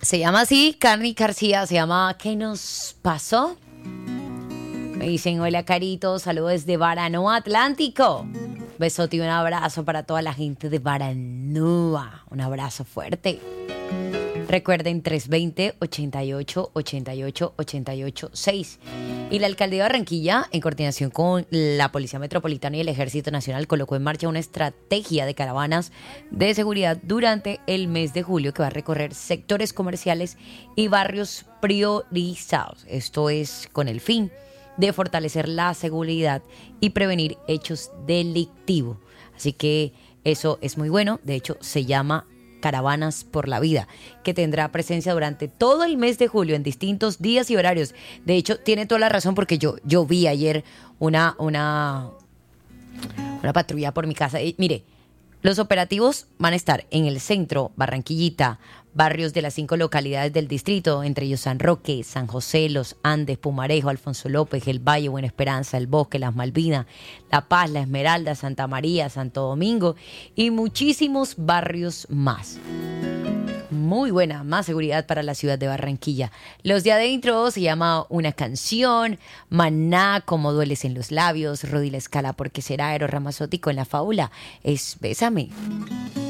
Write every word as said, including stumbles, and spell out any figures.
Se llama así, Carni García, se llama ¿Qué nos pasó? Me dicen, hola Carito, saludos desde Baranoa Atlántico. Besote y un abrazo para toda la gente de Baranoa. Un abrazo fuerte. Recuerden tres dos cero, ochenta y ocho, ochenta y ocho, ochenta y ocho, seis. Y la Alcaldía de Barranquilla, en coordinación con la Policía Metropolitana y el Ejército Nacional, colocó en marcha una estrategia de caravanas de seguridad durante el mes de julio que va a recorrer sectores comerciales y barrios priorizados. Esto es con el fin de fortalecer la seguridad y prevenir hechos delictivos. Así que eso es muy bueno. De hecho, se llama Caravanas por la Vida, que tendrá presencia durante todo el mes de julio en distintos días y horarios. De hecho, tiene toda la razón porque yo, yo vi ayer una, una, una patrulla por mi casa. Y, mire, los operativos van a estar en el centro, Barranquillita, barrios de las cinco localidades del distrito, entre ellos San Roque, San José, Los Andes, Pumarejo, Alfonso López, El Valle, Buena Esperanza, El Bosque, Las Malvinas, La Paz, La Esmeralda, Santa María, Santo Domingo y muchísimos barrios más. Muy buena, más seguridad para la ciudad de Barranquilla. Los de adentro se llama Una Canción, Maná, Como Dueles en los Labios, Rodi La Escala, Porque Será, Eros Ramazzotti con La Fábula es Bésame.